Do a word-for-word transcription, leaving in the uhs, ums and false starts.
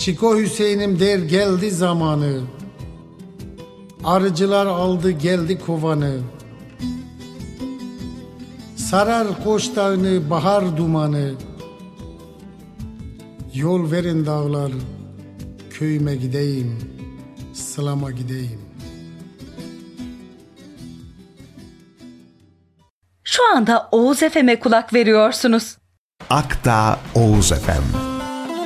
Çiko Hüseyin'im der geldi zamanı. Arıcılar aldı geldi kovanı. Sarar Koç Dağı'nı bahar dumanı. Yol verin dağlar, köyüme gideyim, sılama gideyim. Şu anda Oğuz Efem'e kulak veriyorsunuz. Akdağ Oğuz Efem.